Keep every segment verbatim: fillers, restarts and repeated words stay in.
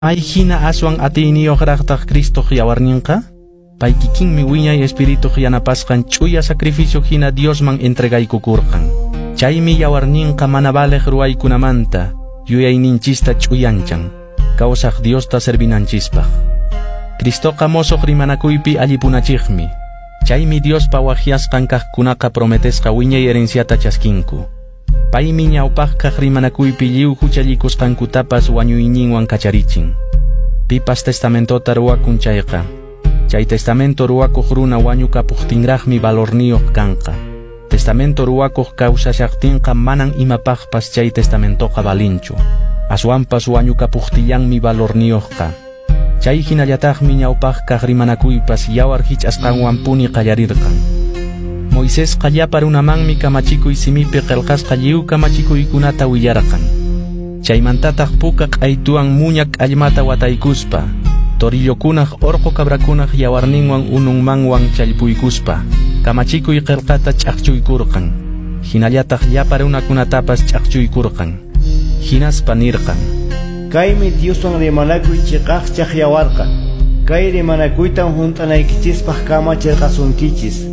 Ay hina aswan atiiniyuq raqtaq Cristo yawarninqa, pay kikinmi wiñay espiritu yanapasqan ch'uya sacrificio hina Diosman entregaykukurqan. Chaymi yawarninqa mana baleq ruwaykunamanta, yuyayninchista ch'uyanchan, kawsaq Diosta servinanchispaq. Cristoqa mosoq rimanakuypi allipunachiqmi, chaymi Diospa wahyasqan kaqkunaqa prometesqa wiñay herenciata chaskinku. Paymi ñawpaq kaq rimanakuypi lliw huchallikusqankutapas wañuyninwan kacharichin. Pipas testamentota ruwakun chayqa, chay testamento ruwakuq runa wañukapuqtinraqmi valorniyuq kanqa. Testamento ruwakuq kawsashaqtinqa manan imapaqpas chay testamentoqa valinchu, aswanpas wañukapuqtillanmi valorniyuqqa. Chay hinallataqmi ñawpaq kaq rimanakuypas yawar hich'asqanwan puni qallarirqan. Moisés qallapa runamanmi kamachikuy simipi qillqasqa lliw kamachikuykunata willarqan. Chaymantataq puka q'aytuwan muñak allmata wataykuspa, torillokunaq orqo cabrakunaq yawarninwan ununmanwan challpuykuspa, kamachikuy qillqata ch'aqchuykurqan. Hinallataq llapa runakunatapas ch'aqchuykurqan. Hinaspa nirqan: Kaymi Dioswan rimanakuy chiqaqchaq yawarqa. Kay rimanakuytan hunt'anaykichispaq kamachirqasunkichis.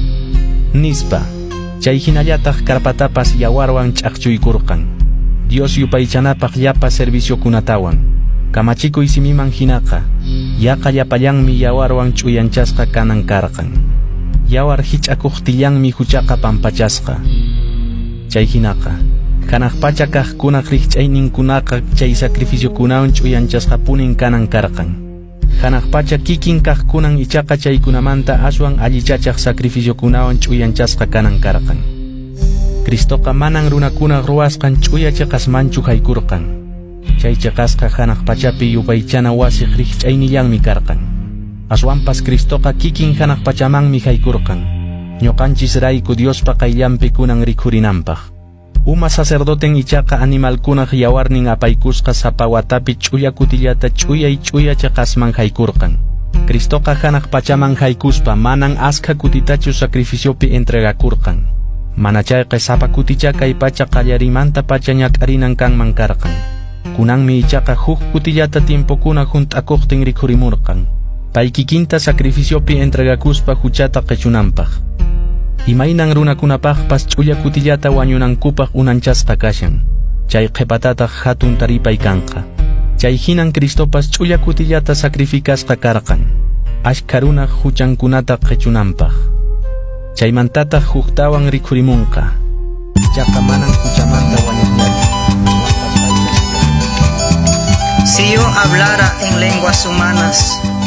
Nispa, chay hinallataq karpatapas yawarwan ch'aqchuykurqan. Dios yupaychanapaq llapa serviciokunatawan, kamachikuy simiman hinaqa, yaqa llapallanmi yawarwan ch'uyanchasqa kanan karqan. Yawar hich'akuqtillanmi huchaqa pampachasqa. Chay hinaqa, kanaq pacha kaqkunaq riqch'ayninkunaqa chay sacrificiokunawan ch'uyanchasqa punin kanan karqan. Hanaq pacha kikin kaqkunan ichaqa chaykunamanta aswan allichachaq sacrificiokunawan ch'uyanchasqa kanan karqan. Cristoqa manan runakunaq ruwasqan ch'uya chiqasmanchu haykurqan. Chay chiqasqa hanaq pachapi yupaychana wasiq riqch'aynillanmi karqan. Aswanpas Cristoqa kikin hanaq pachamanmi haykurqan, ñuqanchis rayku Diospa qayllanpi kunan rikhurinanpaq. Uma sacerdoten ichaqa animalkunaq yawarnin apaykusqa sapa watapi ch'uya kutillata ch'uyay ch'uya chiqasman haykurqan. Cristoqa hanaq pachaman haykuspa manan askha kutitachu sacrificiopi entregakurqan. Mana chayqa sapa kuticha kay pacha qallarimanta pacha ñak'arinan kanman karqan. Kunanmi ichaqa huk kutillata tiempokuna hunt'akuqtin rikhurimurqan, pay kikinta sacrificiopi entregakuspa huchata qechunanpaq. Imaynan runakunapaqpas ch'uya kutillata wañunankupaq unanchasqa kashan, chay qhipatataq hatun taripay kanqa. Chay hinan Cristopas ch'uya kutillata sacrificasqa karqan, ashkha runaq huchankunata qhechunanpaq. Chaymantataq huktawan rikhurimunqa, chaqa manan huchamanta wañuqllachu. Si yo hablara en lenguas humanas